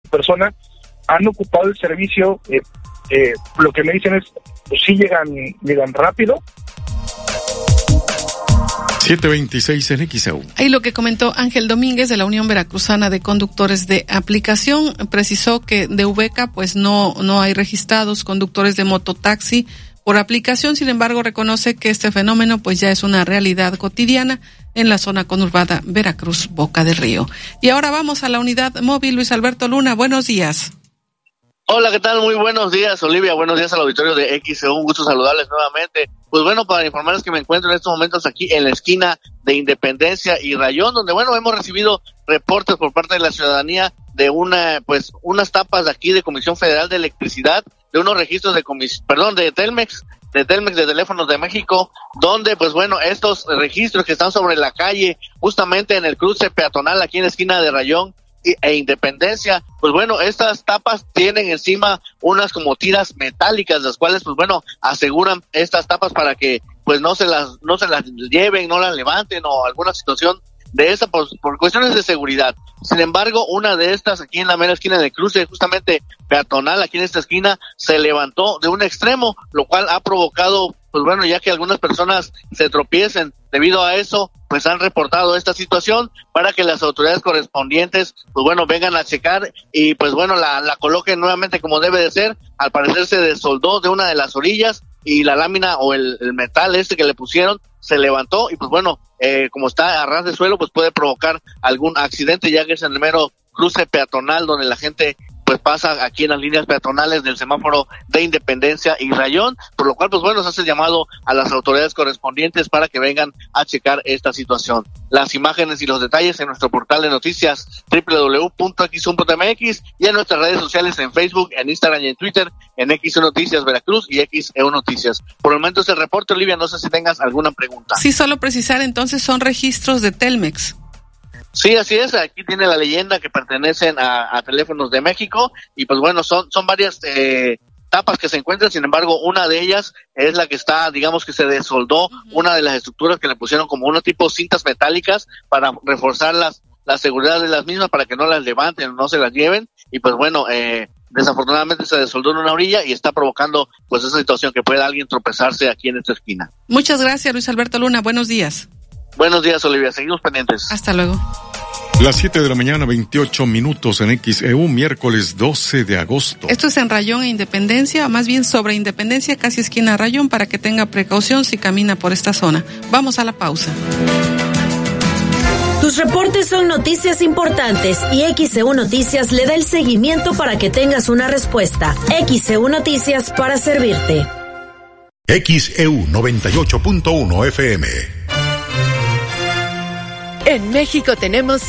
persona han ocupado el servicio. Lo que me dicen es, pues sí llegan rápido. 7:26 en XEU. Ahí lo que comentó Ángel Domínguez de la Unión Veracruzana de Conductores de Aplicación, precisó que de Ubeca pues no hay registrados conductores de mototaxi por aplicación. Sin embargo, reconoce que este fenómeno pues ya es una realidad cotidiana en la zona conurbada Veracruz, Boca del Río. Y ahora vamos a la unidad móvil. Luis Alberto Luna, buenos días. Hola, ¿qué tal? Muy buenos días, Olivia. Buenos días al auditorio de XEU. Un gusto saludarles nuevamente. Pues bueno, para informarles que me encuentro en estos momentos aquí en la esquina de Independencia y Rayón, donde bueno, hemos recibido reportes por parte de la ciudadanía de unas tapas de aquí de Comisión Federal de Electricidad, de unos registros de Telmex, de Teléfonos de México, donde pues bueno, estos registros que están sobre la calle, justamente en el cruce peatonal aquí en la esquina de Rayón e Independencia, pues bueno, estas tapas tienen encima unas como tiras metálicas, las cuales pues bueno, aseguran estas tapas para que pues no se las lleven, no las levanten o alguna situación de esta por cuestiones de seguridad. Sin embargo, una de estas aquí en la mera esquina del cruce, justamente peatonal, aquí en esta esquina, se levantó de un extremo, lo cual ha provocado, pues bueno, ya que algunas personas se tropiecen. Debido a eso, pues han reportado esta situación para que las autoridades correspondientes, pues bueno, vengan a checar y pues bueno, la coloquen nuevamente como debe de ser. Al parecer se desoldó de una de las orillas y la lámina o el metal que le pusieron se levantó y pues bueno, como está a ras de suelo, pues puede provocar algún accidente, ya que es en el mero cruce peatonal donde la gente pues pasa aquí en las líneas peatonales del semáforo de Independencia y Rayón, por lo cual pues bueno, se hace llamado a las autoridades correspondientes para que vengan a checar esta situación. Las imágenes y los detalles en nuestro portal de noticias www.x1.mx y en nuestras redes sociales en Facebook, en Instagram y en Twitter, en XEU Noticias Veracruz y XEU Noticias. Por el momento es el reporte, Olivia, no sé si tengas alguna pregunta. Sí, solo precisar, entonces son registros de Telmex. Sí, así es, aquí tiene la leyenda que pertenecen a Teléfonos de México y pues bueno, son varias tapas que se encuentran, sin embargo, una de ellas es la que está, digamos que se desoldó, una de las estructuras que le pusieron como unos tipo cintas metálicas para reforzar la seguridad de las mismas para que no las levanten o no se las lleven y pues bueno, desafortunadamente se desoldó en una orilla y está provocando pues esa situación que pueda alguien tropezarse aquí en esta esquina. Muchas gracias, Luis Alberto Luna, buenos días. Buenos días, Olivia, seguimos pendientes. Hasta luego. Las 7:28 a.m. en XEU, miércoles 12 de agosto. Esto es en Rayón e Independencia, más bien sobre Independencia, casi esquina Rayón, para que tenga precaución si camina por esta zona. Vamos a la pausa. Tus reportes son noticias importantes y XEU Noticias le da el seguimiento para que tengas una respuesta. XEU Noticias para servirte. XEU 98.1 FM. En México tenemos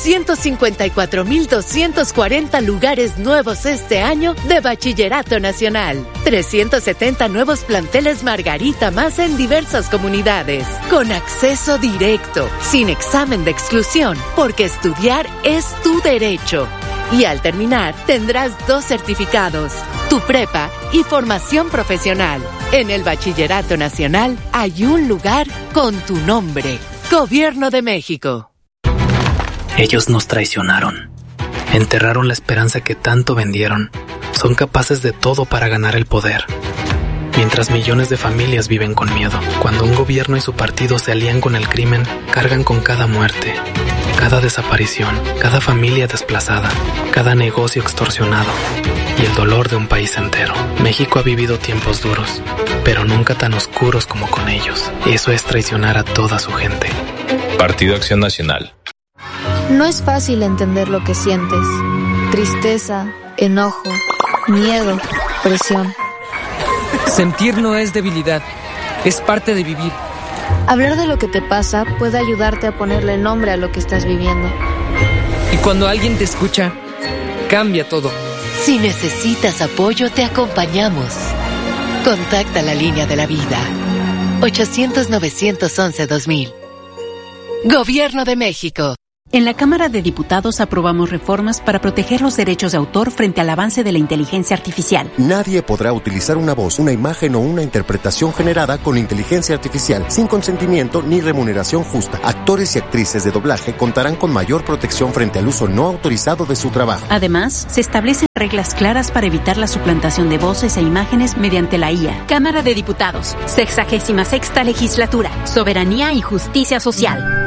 154,240 lugares nuevos este año de Bachillerato Nacional. 370 nuevos planteles Margarita más en diversas comunidades. Con acceso directo, sin examen de exclusión, porque estudiar es tu derecho. Y al terminar, tendrás 2 certificados, tu prepa y formación profesional. En el Bachillerato Nacional hay un lugar con tu nombre. Gobierno de México. Ellos nos traicionaron. Enterraron la esperanza que tanto vendieron. Son capaces de todo para ganar el poder. Mientras millones de familias viven con miedo. Cuando un gobierno y su partido se alían con el crimen, cargan con cada muerte, cada desaparición, cada familia desplazada, cada negocio extorsionado y el dolor de un país entero. México ha vivido tiempos duros, pero nunca tan oscuros como con ellos. Eso es traicionar a toda su gente. Partido Acción Nacional. No es fácil entender lo que sientes. Tristeza, enojo, miedo, presión. Sentir no es debilidad, es parte de vivir. Hablar de lo que te pasa puede ayudarte a ponerle nombre a lo que estás viviendo. Y cuando alguien te escucha, cambia todo. Si necesitas apoyo, te acompañamos. Contacta la línea de la vida. 800-911-2000. Gobierno de México. En la Cámara de Diputados aprobamos reformas para proteger los derechos de autor frente al avance de la inteligencia artificial. Nadie podrá utilizar una voz, una imagen o una interpretación generada con inteligencia artificial sin consentimiento ni remuneración justa. Actores y actrices de doblaje contarán con mayor protección frente al uso no autorizado de su trabajo. Además, se establecen reglas claras para evitar la suplantación de voces e imágenes mediante la IA. Cámara de Diputados, 66ª Legislatura, Soberanía y Justicia Social.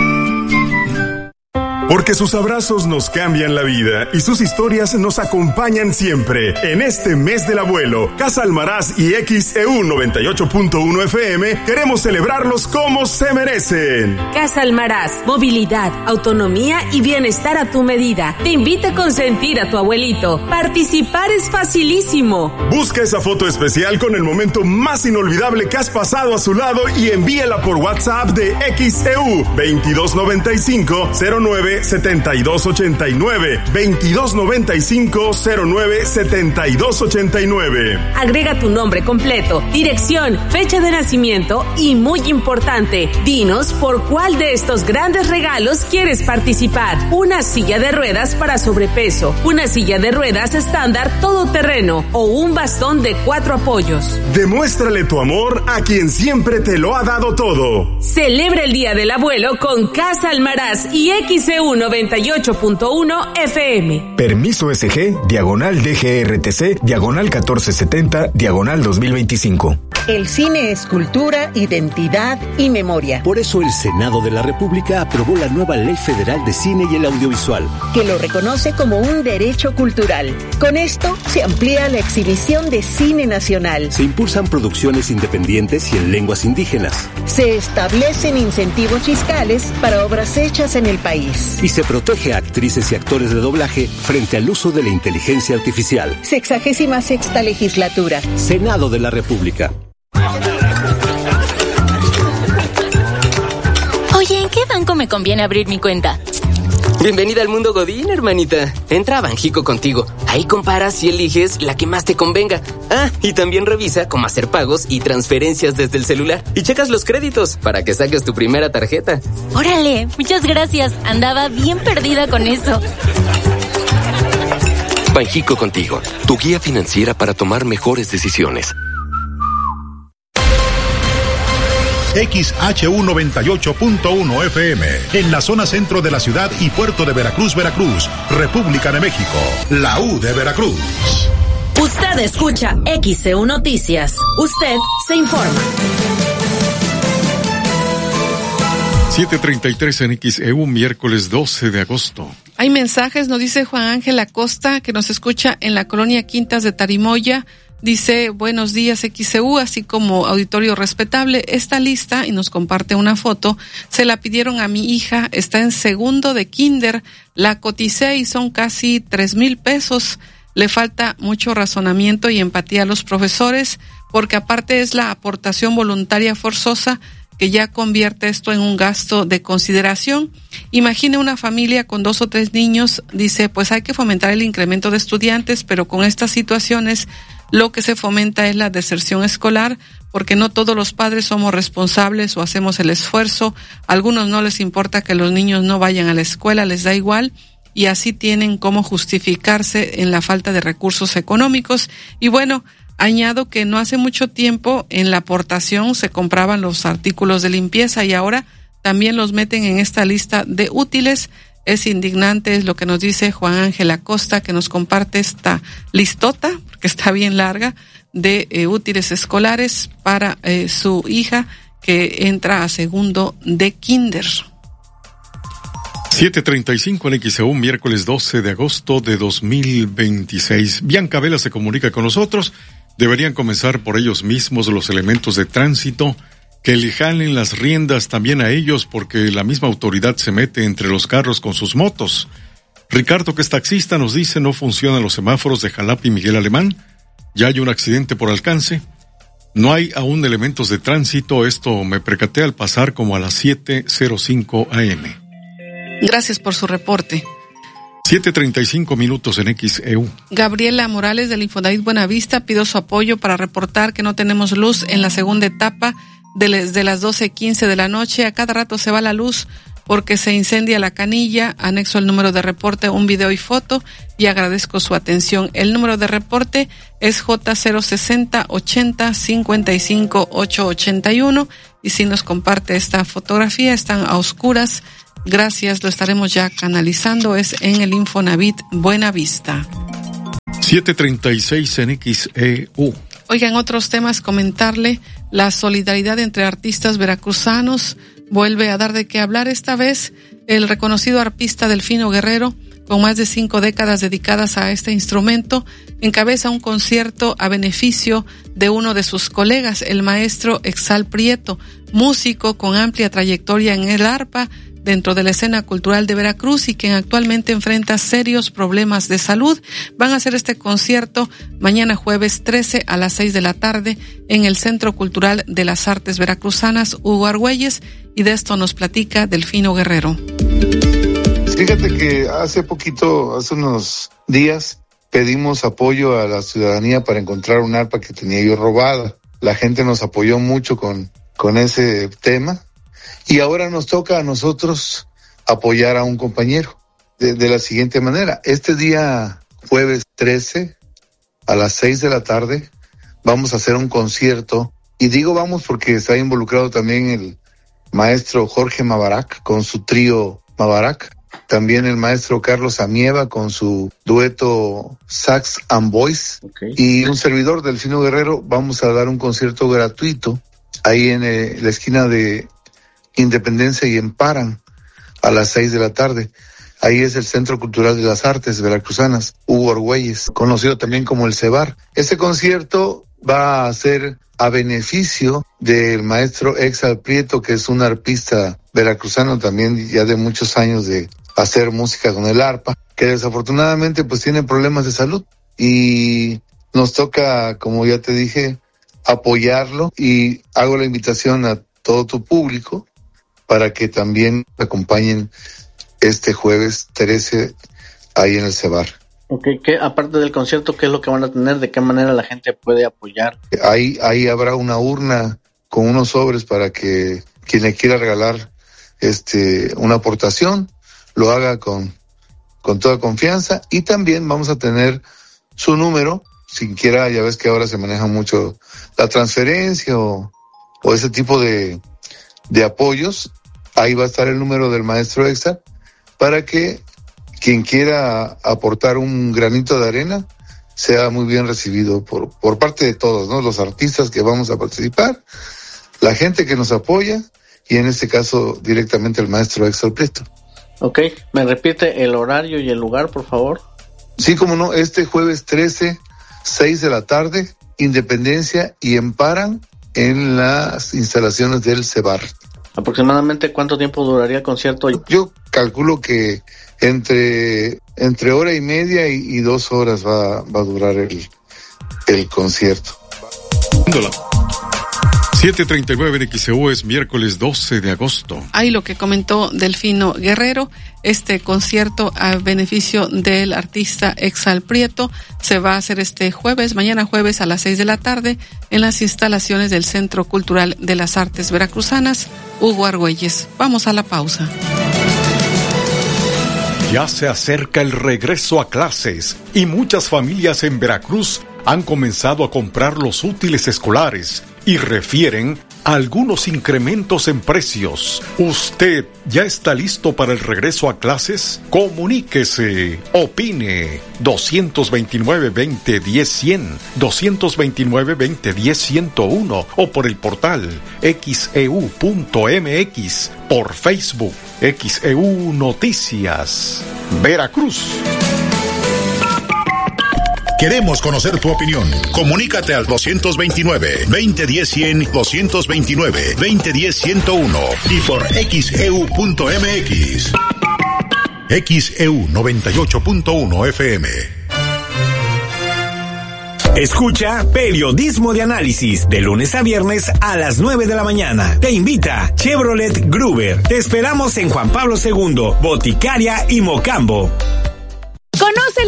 Porque sus abrazos nos cambian la vida y sus historias nos acompañan siempre. En este mes del abuelo, Casa Almaraz y XEU 98.1 FM queremos celebrarlos como se merecen. Casa Almaraz, movilidad, autonomía y bienestar a tu medida. Te invita a consentir a tu abuelito. Participar es facilísimo. Busca esa foto especial con el momento más inolvidable que has pasado a su lado y envíala por WhatsApp de XEU 2295 09 7289 2295 09 7289. Agrega tu nombre completo, dirección, fecha de nacimiento y, muy importante, dinos por cuál de estos grandes regalos quieres participar. Una silla de ruedas para sobrepeso, una silla de ruedas estándar todoterreno o un bastón de 4 apoyos. Demuéstrale tu amor a quien siempre te lo ha dado todo. Celebra el Día del Abuelo con Casa Almaraz y XEU 98.1 FM. Permiso SG, /DGRTC, /1470, /2025. El cine es cultura, identidad y memoria. Por eso el Senado de la República aprobó la nueva Ley Federal de Cine y el Audiovisual, que lo reconoce como un derecho cultural. Con esto se amplía la exhibición de cine nacional. Se impulsan producciones independientes y en lenguas indígenas. Se establecen incentivos fiscales para obras hechas en el país. Y se protege a actrices y actores de doblaje frente al uso de la inteligencia artificial. 66ª Legislatura. Senado de la República. Oye, ¿en qué banco me conviene abrir mi cuenta? Bienvenida al mundo Godín, hermanita. Entra a Banjico Contigo. Ahí comparas y eliges la que más te convenga. Ah, y también revisa cómo hacer pagos y transferencias desde el celular. Y checas los créditos para que saques tu primera tarjeta. Órale, muchas gracias. Andaba bien perdida con eso. Banjico Contigo, tu guía financiera para tomar mejores decisiones. XHU 98.1 FM, en la zona centro de la ciudad y puerto de Veracruz, Veracruz, República de México, la U de Veracruz. Usted escucha XEU Noticias. Usted se informa. 7:33 en XEU, miércoles 12 de agosto. Hay mensajes, nos dice Juan Ángel Acosta, que nos escucha en la colonia Quintas de Tarimoya. Dice, buenos días XEU, así como auditorio respetable. Esta lista, y nos comparte una foto, se la pidieron a mi hija, está en segundo de kinder, la coticé y son casi 3,000 pesos. Le falta mucho razonamiento y empatía a los profesores, porque aparte es la aportación voluntaria forzosa que ya convierte esto en un gasto de consideración. Imagine una familia con 2 o 3 niños, dice, pues hay que fomentar el incremento de estudiantes, pero con estas situaciones lo que se fomenta es la deserción escolar, porque no todos los padres somos responsables o hacemos el esfuerzo. A algunos no les importa que los niños no vayan a la escuela, les da igual, y así tienen cómo justificarse en la falta de recursos económicos. Y bueno, añado que no hace mucho tiempo en la aportación se compraban los artículos de limpieza y ahora también los meten en esta lista de útiles. Es indignante, es lo que nos dice Juan Ángel Acosta, que nos comparte esta listota, porque está bien larga, de útiles escolares para su hija que entra a segundo de kinder. 7:35 en XEU, miércoles 12 de agosto de 2026. Bianca Vela se comunica con nosotros. Deberían comenzar por ellos mismos los elementos de tránsito, que le jalen las riendas también a ellos, porque la misma autoridad se mete entre los carros con sus motos. Ricardo, que es taxista, nos dice, no funcionan los semáforos de Jalapa y Miguel Alemán. Ya hay un accidente por alcance. No hay aún elementos de tránsito. Esto me percaté al pasar como a las 7:05 AM. Gracias por su reporte. 7:35 minutos en XEU. Gabriela Morales del Infonavit Buenavista pidió su apoyo para reportar que no tenemos luz en la segunda etapa desde las 12:15 de la noche. A cada rato se va la luz. porque se incendia la canilla. Anexo el número de reporte, un video y foto, y agradezco su atención. El número de reporte es J060 80 55 881, y si nos comparte esta fotografía, están a oscuras. Gracias, lo estaremos ya canalizando. Es en el Infonavit Buenavista. 7:36 en XEU. Oigan, otros temas, comentarle la solidaridad entre artistas veracruzanos vuelve a dar de qué hablar. Esta vez el reconocido arpista Delfino Guerrero, con más de 5 décadas dedicadas a este instrumento, encabeza un concierto a beneficio de uno de sus colegas, el maestro Exal Prieto, músico con amplia trayectoria en el arpa dentro de la escena cultural de Veracruz y quien actualmente enfrenta serios problemas de salud. Van a hacer este concierto mañana jueves 13 a las 6 de la tarde en el Centro Cultural de las Artes Veracruzanas Hugo Argüelles, y de esto nos platica Delfino Guerrero. Fíjate que hace unos días, pedimos apoyo a la ciudadanía para encontrar un arpa que tenía yo robada. La gente nos apoyó mucho con ese tema. Y ahora nos toca a nosotros apoyar a un compañero de la siguiente manera. Este día, jueves 13, a las 6 de la tarde, vamos a hacer un concierto. Y digo vamos porque está involucrado también el maestro Jorge Mavarac con su trío Mavarac. También el maestro Carlos Amieva con su dueto Sax and Voice. Okay. Y un servidor, Delfino Guerrero, vamos a dar un concierto gratuito ahí en la esquina de Independencia y Emparan a las 6 de la tarde. Ahí es el Centro Cultural de las Artes Veracruzanas, Hugo Argüelles, conocido también como el CEBAR. Este concierto va a ser a beneficio del maestro Exal Prieto, que es un arpista veracruzano también ya de muchos años de hacer música con el arpa, que desafortunadamente pues tiene problemas de salud y nos toca, como ya te dije, apoyarlo, y hago la invitación a todo tu público para que también acompañen este jueves 13 ahí en el CEBAR. Okay, ¿qué, aparte del concierto, qué es lo que van a tener? ¿De qué manera la gente puede apoyar? Ahí habrá una urna con unos sobres para que quien le quiera regalar una aportación lo haga con toda confianza, y también vamos a tener su número, si quiera, ya ves que ahora se maneja mucho la transferencia o ese tipo de apoyos. Ahí va a estar el número del maestro Exal para que quien quiera aportar un granito de arena sea muy bien recibido por parte de todos, ¿no? Los artistas que vamos a participar, la gente que nos apoya, y en este caso directamente el maestro Exal Prieto. Ok, ¿me repite el horario y el lugar, por favor? Sí, como no, este jueves 13, 6 de la tarde, Independencia y Emparan, en las instalaciones del CEBAR. ¿Aproximadamente cuánto tiempo duraría el concierto? Yo calculo que entre hora y media y 2 horas va a durar el concierto. 7:39 en XEU, es miércoles 12 de agosto. Ahí lo que comentó Delfino Guerrero, este concierto a beneficio del artista Exal Prieto se va a hacer mañana jueves a las 6 de la tarde en las instalaciones del Centro Cultural de las Artes Veracruzanas, Hugo Argüelles. Vamos a la pausa. Ya se acerca el regreso a clases y muchas familias en Veracruz han comenzado a comprar los útiles escolares y refieren a algunos incrementos en precios. ¿Usted ya está listo para el regreso a clases? Comuníquese, opine. 229-2010-100, 229-2010-101 o por el portal xeu.mx, por Facebook, XEU Noticias, Veracruz. Queremos conocer tu opinión. Comunícate al 229-2010-100, 229-2010-101 y por xeu.mx. XEU 98.1 FM. Escucha Periodismo de Análisis de lunes a viernes a las 9 de la mañana. Te invita Chevrolet Gruber. Te esperamos en Juan Pablo II, Boticaria y Mocambo. Conoce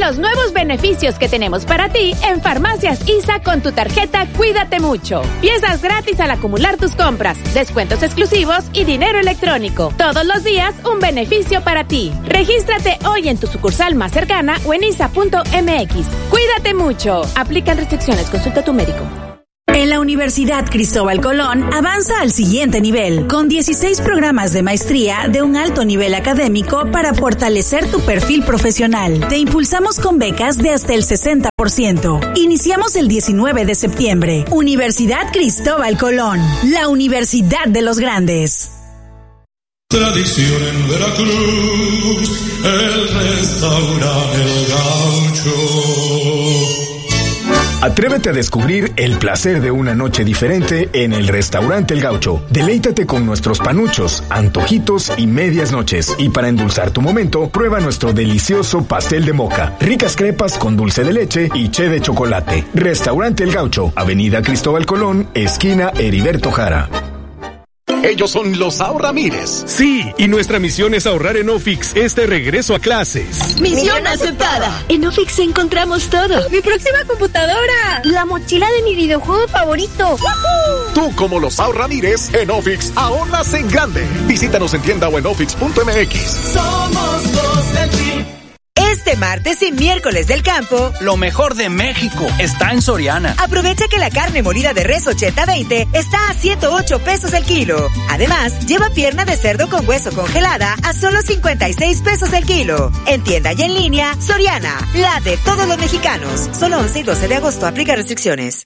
los nuevos beneficios que tenemos para ti en Farmacias ISA con tu tarjeta Cuídate Mucho. Piezas gratis al acumular tus compras, descuentos exclusivos y dinero electrónico. Todos los días un beneficio para ti. Regístrate hoy en tu sucursal más cercana o en isa.mx. Cuídate mucho. Aplican restricciones. Consulta a tu médico. En la Universidad Cristóbal Colón avanza al siguiente nivel, con 16 programas de maestría de un alto nivel académico para fortalecer tu perfil profesional. Te impulsamos con becas de hasta el 60%. Iniciamos el 19 de septiembre. Universidad Cristóbal Colón, la Universidad de los Grandes. Tradición en Veracruz, el restaurante El Gaucho. Atrévete a descubrir el placer de una noche diferente en el Restaurante El Gaucho. Deleítate con nuestros panuchos, antojitos y medias noches. Y para endulzar tu momento, prueba nuestro delicioso pastel de moca, ricas crepas con dulce de leche y ché de chocolate. Restaurante El Gaucho, Avenida Cristóbal Colón, esquina Heriberto Jara. Ellos son los Ahorramires. Sí, y nuestra misión es ahorrar en Ofix este regreso a clases. ¡Misión aceptada! En Ofix encontramos todo. ¡Mi próxima computadora! ¡La mochila de mi videojuego favorito! ¡Woohoo! Tú, como los Ahorramires, en Ofix ahorras en grande. Visítanos en tienda o en ofix.mx. Somos los del Chip. Este martes y miércoles del campo, lo mejor de México está en Soriana. Aprovecha que la carne molida de res 80-20 está a 108 pesos el kilo. Además, lleva pierna de cerdo con hueso congelada a solo 56 pesos el kilo. En tienda y en línea, Soriana, la de todos los mexicanos. Solo 11 y 12 de agosto, aplica restricciones.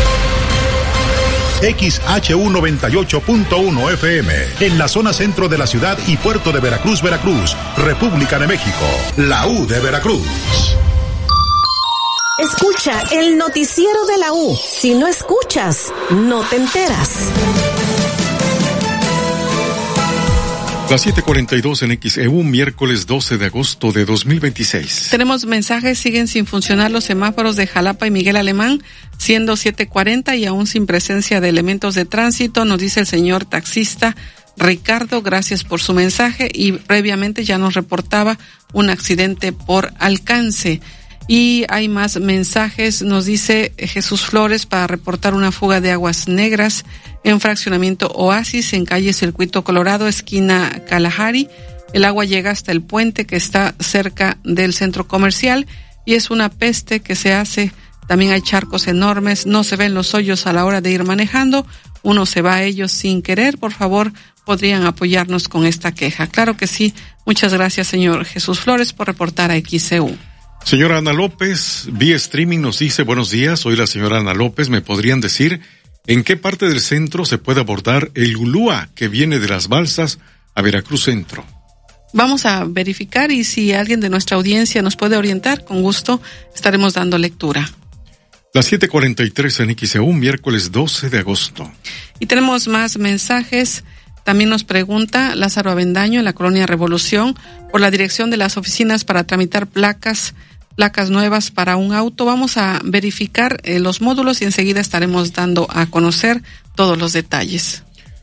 XHU 98.1 FM, en la zona centro de la ciudad y puerto de Veracruz, Veracruz, República de México, la U de Veracruz. Escucha el noticiero de la U. Si no escuchas, no te enteras. Las 7:42 en XEU, miércoles 12 de agosto de 2026. Tenemos mensajes, siguen sin funcionar los semáforos de Jalapa y Miguel Alemán, siendo 7:40 y aún sin presencia de elementos de tránsito, nos dice el señor taxista Ricardo, gracias por su mensaje, y previamente ya nos reportaba un accidente por alcance. Y hay más mensajes, nos dice Jesús Flores para reportar una fuga de aguas negras en fraccionamiento Oasis en calle Circuito Colorado, esquina Kalahari. El agua llega hasta el puente que está cerca del centro comercial y es una peste que se hace. También hay charcos enormes, no se ven los hoyos a la hora de ir manejando, uno se va a ellos sin querer. Por favor, podrían apoyarnos con esta queja. Claro que sí, muchas gracias señor Jesús Flores por reportar a XCU. Señora Ana López, vía streaming nos dice, buenos días, soy la señora Ana López, ¿me podrían decir en qué parte del centro se puede abordar el Ulúa que viene de las Balsas a Veracruz Centro? Vamos a verificar y si alguien de nuestra audiencia nos puede orientar, con gusto estaremos dando lectura. Las 7:43 en XEU, miércoles 12 de agosto. Y tenemos más mensajes. También nos pregunta Lázaro Avendaño en la colonia Revolución por la dirección de las oficinas para tramitar placas nuevas para un auto. Vamos a verificar los módulos y enseguida estaremos dando a conocer todos los detalles.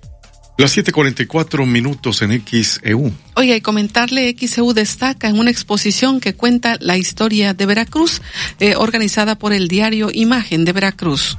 Las 7:44 minutos en XEU. Oiga, y comentarle, XEU destaca en una exposición que cuenta la historia de Veracruz, organizada por el diario Imagen de Veracruz.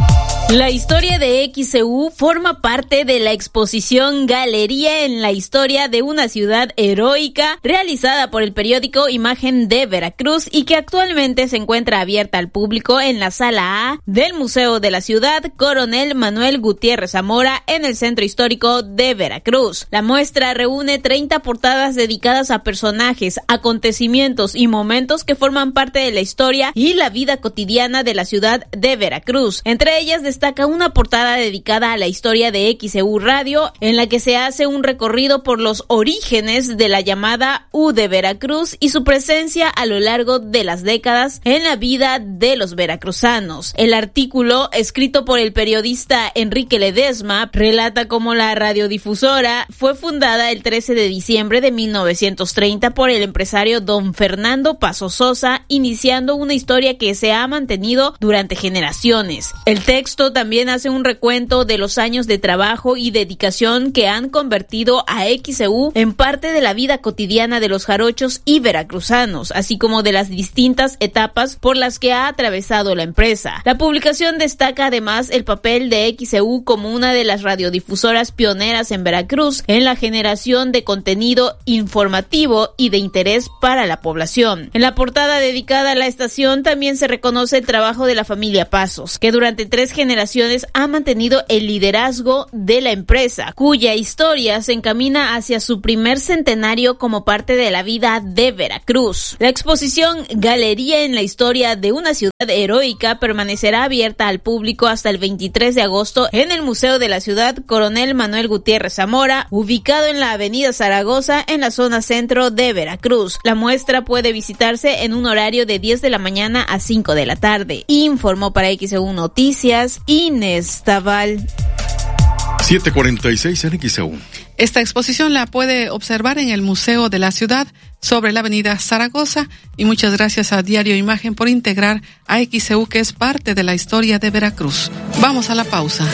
La historia de XEU forma parte de la exposición Galería en la Historia de una Ciudad Heroica, realizada por el periódico Imagen de Veracruz y que actualmente se encuentra abierta al público en la Sala A del Museo de la Ciudad Coronel Manuel Gutiérrez Zamora en el Centro Histórico de Veracruz. La muestra reúne 30 portadas dedicadas a personajes, acontecimientos y momentos que forman parte de la historia y la vida cotidiana de la ciudad de Veracruz. Entre ellas destaca una portada dedicada a la historia de XEU Radio, en la que se hace un recorrido por los orígenes de la llamada U de Veracruz y su presencia a lo largo de las décadas en la vida de los veracruzanos. El artículo, escrito por el periodista Enrique Ledesma, relata cómo la radiodifusora fue fundada el 13 de diciembre de 1930 por el empresario don Fernando Paso Sosa, iniciando una historia que se ha mantenido durante generaciones. El texto texto también hace un recuento de los años de trabajo y dedicación que han convertido a XEU en parte de la vida cotidiana de los jarochos y veracruzanos, así como de las distintas etapas por las que ha atravesado la empresa. La publicación destaca además el papel de XEU como una de las radiodifusoras pioneras en Veracruz en la generación de contenido informativo y de interés para la población. En la portada dedicada a la estación también se reconoce el trabajo de la familia Pasos, que durante 3 generaciones ha mantenido el liderazgo de la empresa, cuya historia se encamina hacia su primer centenario como parte de la vida de Veracruz. La exposición Galería en la historia de una ciudad heroica permanecerá abierta al público hasta el 23 de agosto en el Museo de la Ciudad Coronel Manuel Gutiérrez Zamora, ubicado en la Avenida Zaragoza, en la zona centro de Veracruz. La muestra puede visitarse en un horario de 10 de la mañana a 5 de la tarde. Informó para XEU Noticias Inés Taval. 7:46 en XEU. Esta exposición la puede observar en el Museo de la Ciudad sobre la Avenida Zaragoza, y muchas gracias a Diario Imagen por integrar a XEU, que es parte de la historia de Veracruz. Vamos a la pausa.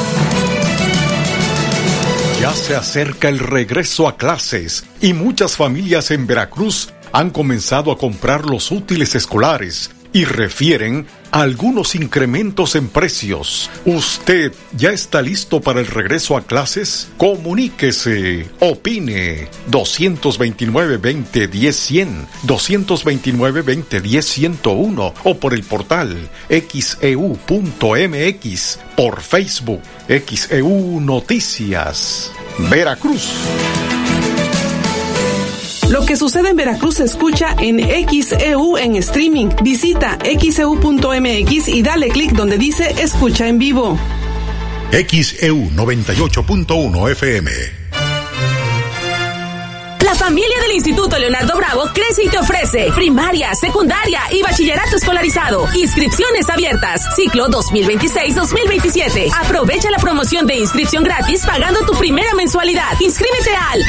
Ya se acerca el regreso a clases y muchas familias en Veracruz han comenzado a comprar los útiles escolares y refieren a algunos incrementos en precios. ¿Usted ya está listo para el regreso a clases? Comuníquese, opine. 229-2010-100, 229-2010-101 o por el portal xeu.mx, por Facebook, XEU Noticias, Veracruz. Lo que sucede en Veracruz se escucha en XEU en streaming. Visita xeu.mx y dale clic donde dice Escucha en vivo. XEU 98.1 FM. La familia del Instituto Leonardo Bravo crece y te ofrece primaria, secundaria y bachillerato escolarizado. Inscripciones abiertas. Ciclo 2026-2027. Aprovecha la promoción de inscripción gratis pagando tu primera mensualidad. Inscríbete al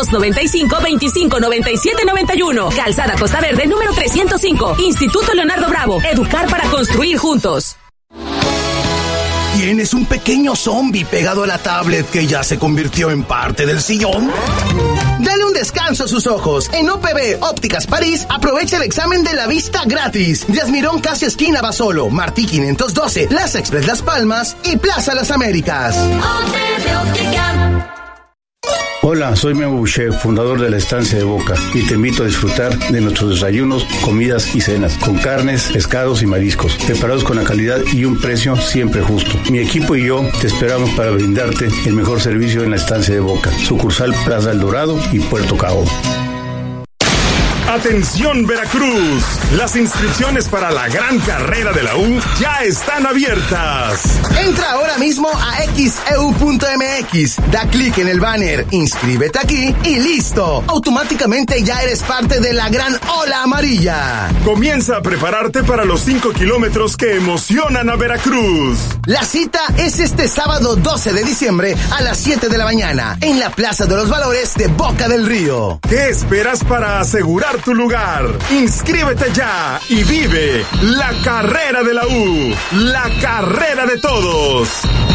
2295-259791. Calzada Costa Verde número 305. Instituto Leonardo Bravo. Educar para construir juntos. ¿Tienes un pequeño zombie pegado a la tablet que ya se convirtió en parte del sillón? Dale un descanso a sus ojos. En OPB Ópticas París, aprovecha el examen de la vista gratis. Díaz Mirón, casi esquina Basolo, Martí 512, Plaza Express Las Palmas y Plaza Las Américas. OPB Óptica. Hola, soy Memo Boucher, fundador de la Estancia de Boca, y te invito a disfrutar de nuestros desayunos, comidas y cenas, con carnes, pescados y mariscos, preparados con la calidad y un precio siempre justo. Mi equipo y yo te esperamos para brindarte el mejor servicio en la Estancia de Boca, sucursal Plaza El Dorado y Puerto Cao. Atención Veracruz, las inscripciones para la gran carrera de la U ya están abiertas. Entra ahora mismo a xeu.mx, da clic en el banner, inscríbete aquí y listo. Automáticamente ya eres parte de la gran ola amarilla. Comienza a prepararte para los 5 kilómetros que emocionan a Veracruz. La cita es este sábado 12 de diciembre a las 7 de la mañana en la Plaza de los Valores de Boca del Río. ¿Qué esperas para asegurar tu lugar? Inscríbete ya y vive la carrera de la U, la carrera de todos.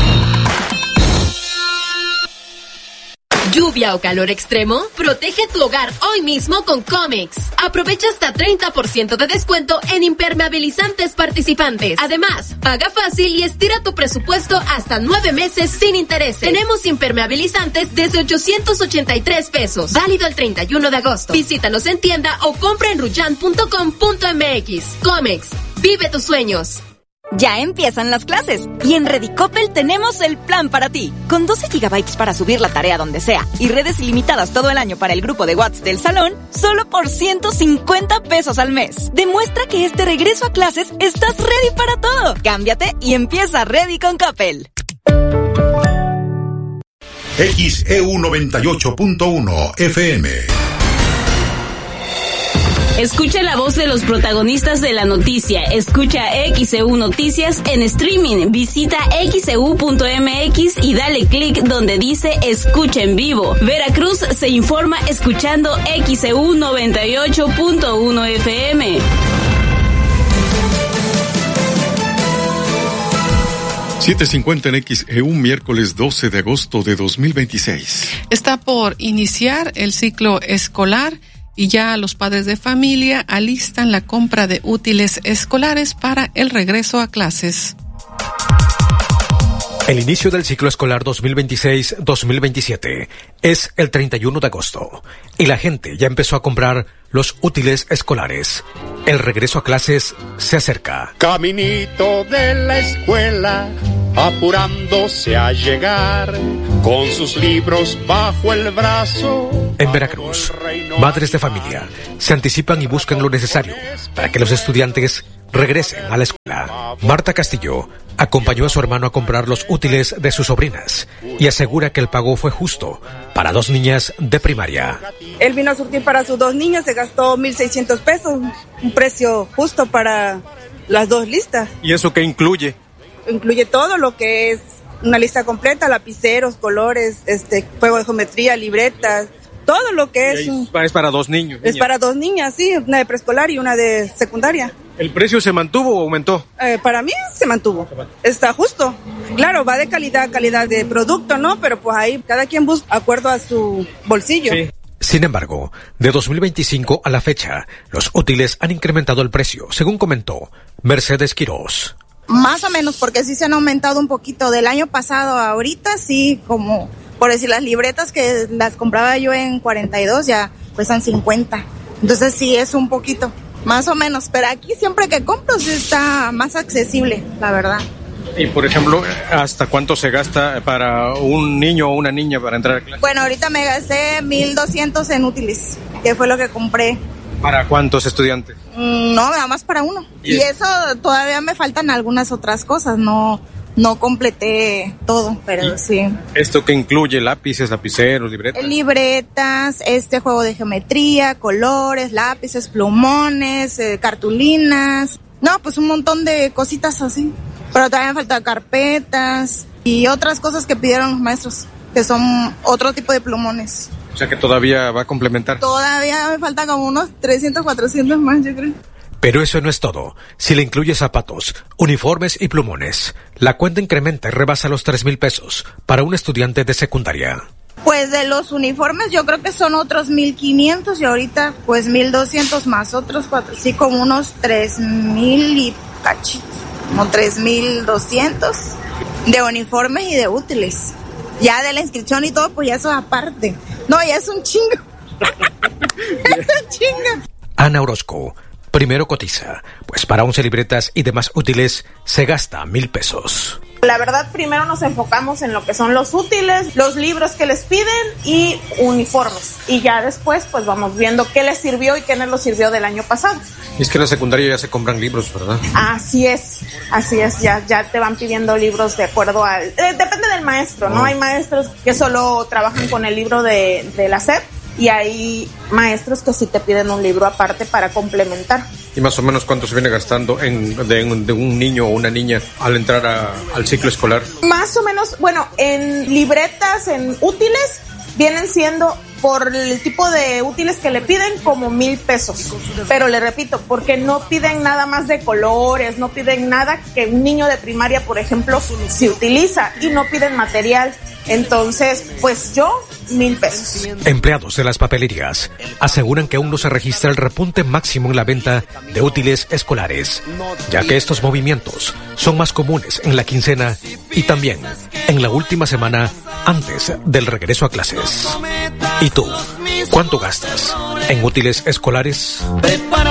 ¿Lluvia o calor extremo? Protege tu hogar hoy mismo con Comex. Aprovecha hasta 30% de descuento en impermeabilizantes participantes. Además, paga fácil y estira tu presupuesto hasta 9 meses sin intereses. Tenemos impermeabilizantes desde 883 pesos. Válido el 31 de agosto. Visítanos en tienda o compra en ruyan.com.mx. Comex, vive tus sueños. Ya empiezan las clases y en Redicopel tenemos el plan para ti. Con 12 gigabytes para subir la tarea donde sea y redes ilimitadas todo el año para el grupo de WhatsApp del salón, solo por 150 pesos al mes. Demuestra que este regreso a clases estás ready para todo. Cámbiate y empieza ready con Coppel. XEU 98.1 FM. Escucha la voz de los protagonistas de la noticia. Escucha XEU Noticias en streaming. Visita xeu.mx y dale clic donde dice Escucha en vivo. Veracruz se informa escuchando XEU 98.1 FM. 7:50 en XEU, miércoles 12 de agosto de 2026. Está por iniciar el ciclo escolar y ya los padres de familia alistan la compra de útiles escolares para el regreso a clases. El inicio del ciclo escolar 2026-2027 es el 31 de agosto y la gente ya empezó a comprar los útiles escolares. El regreso a clases se acerca. Caminito de la escuela, apurándose a llegar, con sus libros bajo el brazo. En Veracruz, madres de familia se anticipan y buscan lo necesario para que los estudiantes regresen a la escuela. Marta Castillo acompañó a su hermano a comprar los útiles de sus sobrinas y asegura que el pago fue justo para 2 niñas de primaria. Él vino a surtir para sus 2 niñas, se gastó 1,600 pesos, un precio justo para las 2 listas. ¿Y eso qué incluye? Incluye todo lo que es una lista completa, lapiceros, colores, juego de geometría, libretas, todo lo que es. Es para 2 niños. Es para 2 niñas, sí, una de preescolar y una de secundaria. ¿El precio se mantuvo o aumentó? Para mí se mantuvo. Está justo. Claro, va de calidad a calidad de producto, ¿no? Pero pues ahí cada quien busca acuerdo a su bolsillo. Sí. Sin embargo, de 2025 a la fecha, los útiles han incrementado el precio, según comentó Mercedes Quirós. Más o menos, porque sí se han aumentado un poquito. Del año pasado a ahorita, sí, como por decir, las libretas que las compraba yo en 42 ya cuestan 50. Entonces sí, es un poquito. Más o menos, pero aquí siempre que compro sí está más accesible, la verdad. Y por ejemplo, ¿hasta cuánto se gasta para un niño o una niña para entrar a clase? Bueno, ahorita me gasté 1,200 en útiles, que fue lo que compré. ¿Para cuántos estudiantes? No, nada más para uno. Y eso todavía me faltan algunas otras cosas, no completé todo, pero sí. ¿Esto qué incluye? ¿Lápices, lapiceros, libretas? Libretas, juego de geometría, colores, lápices, plumones, cartulinas. No, pues un montón de cositas así. Pero también me faltan carpetas y otras cosas que pidieron los maestros, que son otro tipo de plumones. O sea que todavía va a complementar. Todavía me faltan como unos 300, 400 más, yo creo. Pero eso no es todo. Si le incluye zapatos, uniformes y plumones, la cuenta incrementa y rebasa los 3,000 pesos para un estudiante de secundaria. Pues de los uniformes yo creo que son otros 1,500 y ahorita pues 1,200 más otros 4, sí, como unos 3,000 y cachitos, como 3,200 de uniformes y de útiles. Ya de la inscripción y todo, pues ya eso aparte. No, ya es un chingo. Es un chingo. Ana Orozco. Primero cotiza, pues para 11 libretas y demás útiles se gasta 1,000 pesos. La verdad, primero nos enfocamos en lo que son los útiles, los libros que les piden y uniformes. Y ya después, pues vamos viendo qué les sirvió y qué no les sirvió del año pasado. Y es que en la secundaria ya se compran libros, ¿verdad? Así es, ya te van pidiendo libros de acuerdo al... depende del maestro, ¿no? Hay maestros que solo trabajan con el libro de la SEP. Y hay maestros que sí te piden un libro aparte para complementar. ¿Y más o menos cuánto se viene gastando de un niño o una niña al entrar al ciclo escolar? Más o menos, bueno, en libretas, en útiles, vienen siendo por el tipo de útiles que le piden como 1,000 pesos. Pero le repito, porque no piden nada más de colores, no piden nada que un niño de primaria, por ejemplo, se utiliza y no piden material. Entonces, pues yo, 1,000 pesos. Empleados de las papelerías aseguran que aún no se registra el repunte máximo en la venta de útiles escolares, ya que estos movimientos son más comunes en la quincena y también en la última semana antes del regreso a clases. ¿Y tú? ¿Cuánto gastas en útiles escolares?